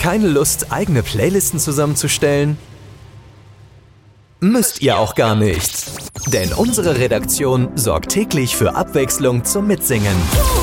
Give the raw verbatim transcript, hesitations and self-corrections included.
Keine Lust, eigene Playlisten zusammenzustellen? Müsst ihr auch gar nicht. Denn unsere Redaktion sorgt täglich für Abwechslung zum Mitsingen.